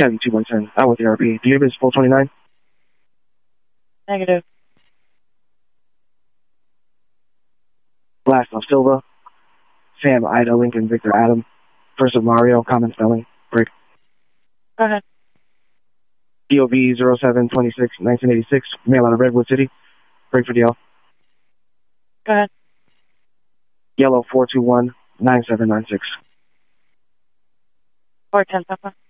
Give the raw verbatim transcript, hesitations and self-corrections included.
Cali two one ten, out with the R P. Do you have his four twenty-nine? Negative. Blast of Silva. Sam, Ida, Lincoln, Victor, Adam. First of Mario, common spelling. Break. Go ahead. D O B zero seven twenty-six nineteen eighty-six, mail out of Redwood City. Break for D L. Go ahead. Yellow four two one nine seven nine six. four ten, Papa.